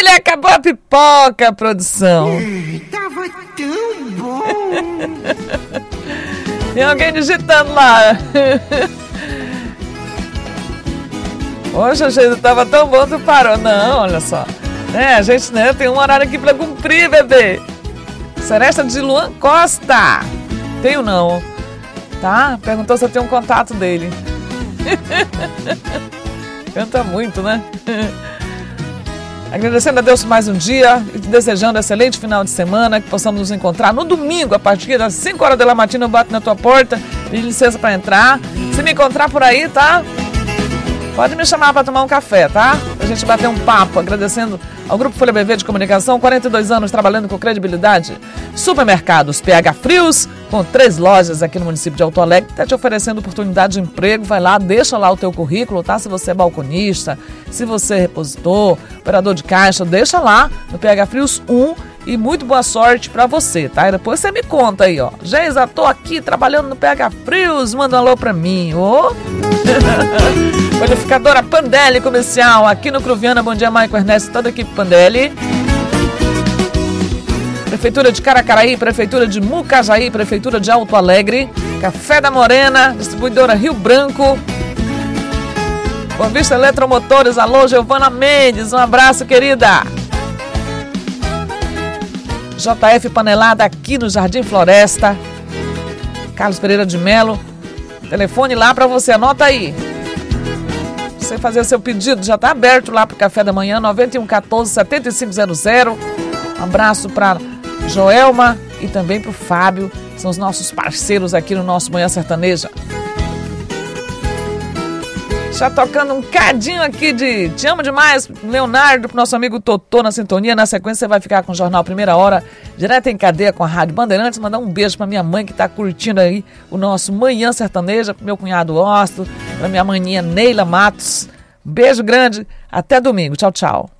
Olha, acabou a pipoca, produção. Tava tão bom. Tem alguém digitando lá. Poxa, gente, tava tão bom, tu parou. Não, olha só. A gente, tem um horário aqui pra cumprir, bebê. Seresta de Luan Costa. Tenho não. Tá? Perguntou se eu tenho um contato dele. Canta muito, né? Agradecendo a Deus por mais um dia e desejando um excelente final de semana, que possamos nos encontrar no domingo, a partir das 5 horas da matina, eu bato na tua porta, pedi licença para entrar. Se me encontrar por aí, tá? Pode me chamar para tomar um café, tá? Pra gente bater um papo, agradecendo ao Grupo Folha BV de Comunicação, 42 anos trabalhando com credibilidade. Supermercados PH Frios, com 3 lojas aqui no município de Alto Alegre, está te oferecendo oportunidade de emprego. Vai lá, deixa lá o teu currículo, tá? Se você é balconista, se você é repositor, operador de caixa, deixa lá no PH Frios 1 e muito boa sorte pra você, tá? E depois você me conta aí, ó. Geisa, tô aqui trabalhando no PH Frios, manda um alô pra mim, ô. Qualificadora Pandelli Comercial, aqui no Cruviana. Bom dia, Maico Ernesto, toda a equipe Pandelli. Prefeitura de Caracaraí, Prefeitura de Mucajaí, Prefeitura de Alto Alegre, Café da Morena, Distribuidora Rio Branco, Boa Vista Eletromotores, alô, Giovana Mendes, um abraço, querida. JF Panelada aqui no Jardim Floresta, Carlos Pereira de Melo, telefone lá para você, anota aí. Você fazer o seu pedido, já está aberto lá para o café da manhã, 9114-7500. Um abraço para Joelma e também para o Fábio, são os nossos parceiros aqui no nosso Manhã Sertaneja. Já tocando um cadinho aqui de Te Amo Demais, Leonardo, pro nosso amigo Totô na sintonia. Na sequência você vai ficar com o Jornal Primeira Hora, direto em cadeia com a Rádio Bandeirantes. Mandar um beijo pra minha mãe que tá curtindo aí o nosso Manhã Sertaneja, pro meu cunhado Osto, pra minha maninha Neila Matos. Um beijo grande, até domingo. Tchau, tchau.